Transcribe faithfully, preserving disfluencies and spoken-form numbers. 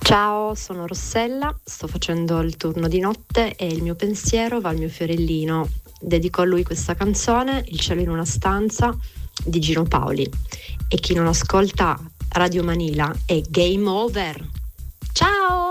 Ciao, sono Rossella, sto facendo il turno di notte e il mio pensiero va al mio fiorellino. Dedico a lui questa canzone, Il cielo in una stanza, di Gino Paoli. E chi non ascolta Radio Manila è game over. Ciao!